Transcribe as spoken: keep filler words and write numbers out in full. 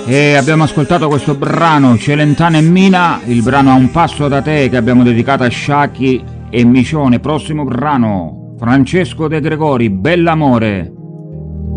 E abbiamo ascoltato questo brano Celentano e Mina, il brano A un passo da te che abbiamo dedicato a Sciacchi e Micione. Prossimo brano Francesco De Gregori, Bell'amore.